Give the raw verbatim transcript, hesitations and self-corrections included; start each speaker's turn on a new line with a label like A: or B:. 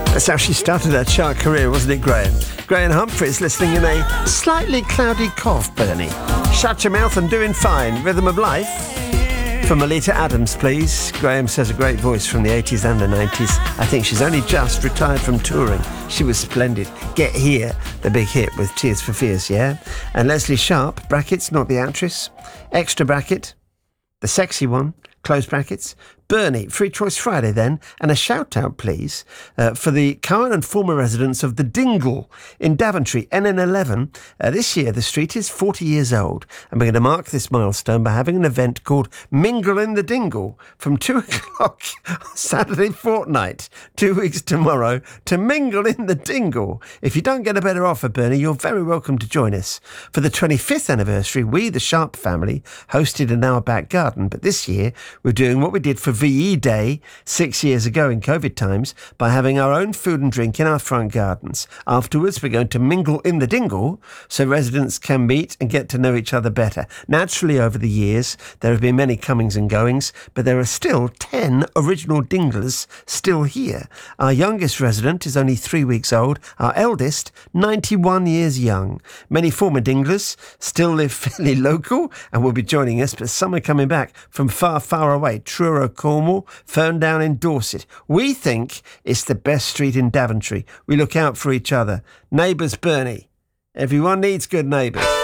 A: That's how she started her chart career, wasn't it, Graham? Graham Humphreys listening in a slightly cloudy cough, Bernie. Shut your mouth, I'm doing fine. Rhythm of Life. From Melita Adams, please. Graham says a great voice from the eighties and the nineties. I think she's only just retired from touring. She was splendid. Get Here, the big hit with Tears for Fears, yeah? And Leslie Sharp, brackets, not the actress. Extra bracket, the sexy one, close brackets. Bernie, Free Choice Friday then, and a shout-out, please, uh, for the current and former residents of the Dingle in Daventry, N N eleven. Uh, this year, the street is forty years old, and we're going to mark this milestone by having an event called Mingle in the Dingle from two o'clock Saturday fortnight, two weeks tomorrow, to mingle in the Dingle. If you don't get a better offer, Bernie, you're very welcome to join us. For the twenty-fifth anniversary, we, the Sharp family, hosted in our back garden, but this year, we're doing what we did for V E Day six years ago in COVID times by having our own food and drink in our front gardens. Afterwards, we're going to mingle in the Dingle so residents can meet and get to know each other better. Naturally, over the years, there have been many comings and goings, but there are still ten original Dinglers still here. Our youngest resident is only three weeks old, our eldest, ninety-one years young. Many former Dinglers still live fairly local and will be joining us, but some are coming back from far, far away. Truro, Cornwall, Ferndown in Dorset. We think it's the best street in Daventry. We look out for each other. Neighbours, Bernie. Everyone needs good neighbours.